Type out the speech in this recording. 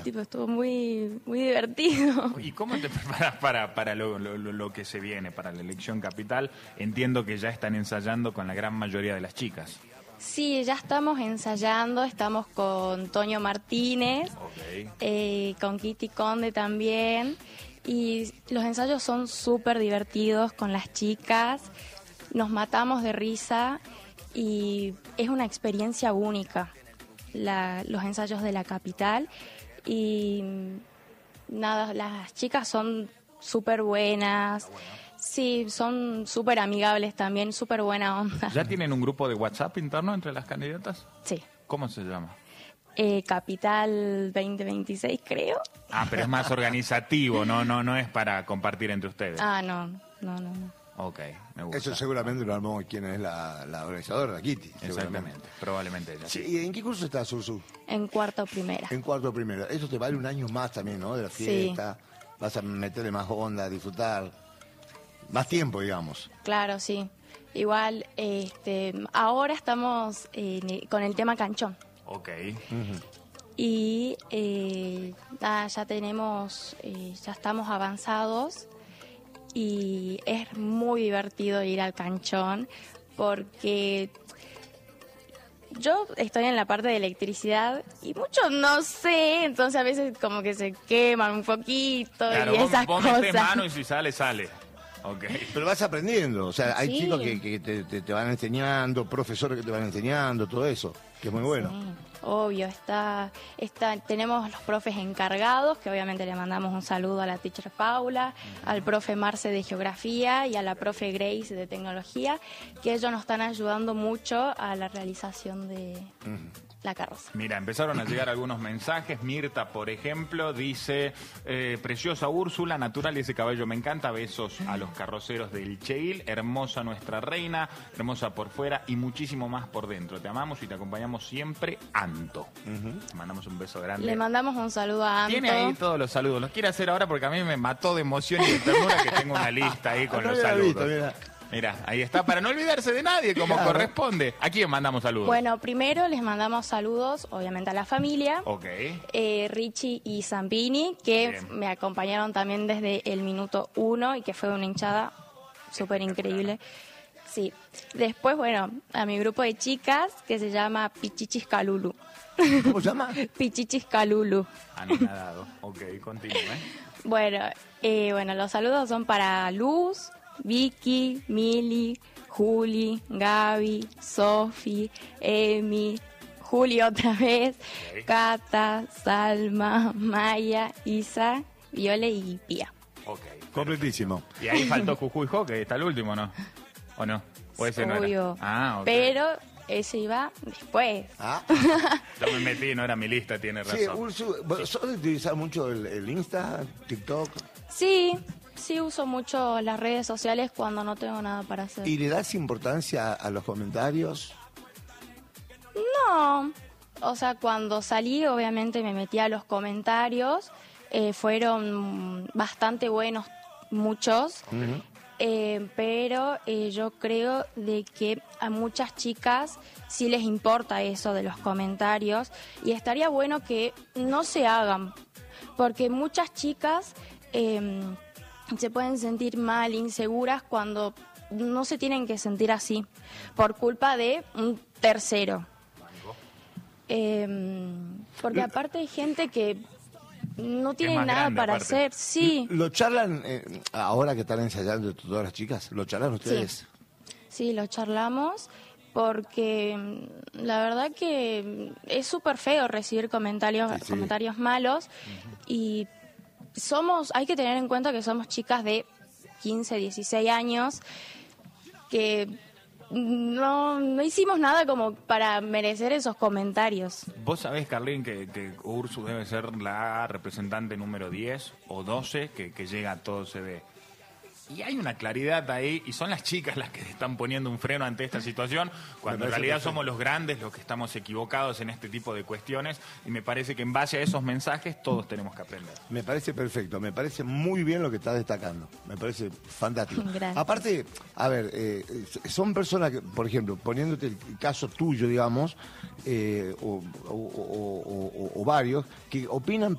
tipo, estuvo muy, muy divertido. ¿Y cómo te preparas para lo que se viene, para la elección capital? Entiendo que ya están ensayando con la gran mayoría de las chicas. Sí, ya estamos ensayando, estamos con Toño Martínez, con Kitty Conde también, y los ensayos son súper divertidos con las chicas, nos matamos de risa y es una experiencia única, los ensayos de la capital, y nada, las chicas son súper buenas. Sí, son súper amigables también, súper buena onda. ¿Ya tienen un grupo de WhatsApp interno entre las candidatas? Sí. ¿Cómo se llama? Capital 2026, creo. Ah, pero es más organizativo, no es para compartir entre ustedes. Ah, no. Ok, me gusta. Eso seguramente lo armó quien es la organizadora, la Kitty. Exactamente, probablemente ella. Sí, ¿y en qué curso estás, Ursu? En cuarto primera. En cuarto primera. Eso te vale un año más también, ¿no? De la fiesta. Sí. Vas a meterle más onda, a disfrutar. Más tiempo, digamos. Claro, sí. Igual, ahora estamos con el tema canchón. Ok. Y ya estamos avanzados y es muy divertido ir al canchón porque yo estoy en la parte de electricidad y mucho no sé, entonces a veces como que se queman un poquito, claro, y esas vos cosas. Metés mano y si sale, sale. Okay. Pero vas aprendiendo, o sea, hay sí. chicos que te van enseñando, profesores que te van enseñando, todo eso, que es muy bueno. Sí, obvio, tenemos los profes encargados, que obviamente le mandamos un saludo a la teacher Paula, al profe Marce de Geografía y a la profe Grace de Tecnología, que ellos nos están ayudando mucho a la realización de la carroza. Mira, empezaron a llegar algunos mensajes. Mirta, por ejemplo, dice: preciosa Úrsula, natural y ese cabello me encanta. Besos a los carroceros del Cheil. Hermosa nuestra reina, hermosa por fuera y muchísimo más por dentro. Te amamos y te acompañamos siempre, Anto. Te mandamos un beso grande. Le mandamos un saludo a Anto. Tiene ahí todos los saludos. Los quiere hacer ahora porque a mí me mató de emoción y de ternura que tengo una lista ahí con los saludos. Mira, ahí está, para no olvidarse de nadie, como corresponde. ¿A quién mandamos saludos? Bueno, primero les mandamos saludos, obviamente, a la familia. Ok. Richie y Zambini, que bien, me acompañaron también desde el minuto 1 y que fue una hinchada súper increíble. Sí. Después, bueno, a mi grupo de chicas, que se llama Pichichis Calulu. ¿Cómo se llama? Pichichis Calulu. Anonadado. Ok, continúe. Bueno, los saludos son para Luz, Vicky, Mili, Juli, Gaby, Sofi, Emi, Juli otra vez, Cata, Salma, Maya, Isa, Viole y Pía. Ok. Completísimo. Y ahí faltó Jujuy que está el último, ¿no? ¿O no? ¿O ese no era? Ah, ok. Pero ese iba después. Ah. Yo me metí, no era mi lista, tiene razón. Sí, Ursu, ¿sos de utilizar mucho el Insta, TikTok? Sí, uso mucho las redes sociales cuando no tengo nada para hacer. ¿Y le das importancia a los comentarios? No, o sea, cuando salí obviamente me metí a los comentarios, fueron bastante buenos muchos, pero yo creo de que a muchas chicas sí les importa eso de los comentarios y estaría bueno que no se hagan, porque muchas chicas se pueden sentir mal, inseguras cuando no se tienen que sentir así por culpa de un tercero. Porque aparte hay gente que no tiene nada grande, para hacer. Sí. ¿Lo charlan ahora que están ensayando todas las chicas? ¿Lo charlan ustedes? Sí, lo charlamos porque la verdad que es súper feo recibir comentarios malos y hay que tener en cuenta que somos chicas de 15, 16 años que no hicimos nada como para merecer esos comentarios. Vos sabés, Carlín, que Ursu debe ser la representante número 10 o 12 que llega a todo CD. Y hay una claridad ahí, y son las chicas las que están poniendo un freno ante esta situación, cuando en realidad somos los grandes los que estamos equivocados en este tipo de cuestiones, y me parece que en base a esos mensajes todos tenemos que aprender. Me parece perfecto, me parece muy bien lo que estás destacando, me parece fantástico. Gracias. Aparte, a ver, son personas que, por ejemplo, poniéndote el caso tuyo, digamos, o varios, que opinan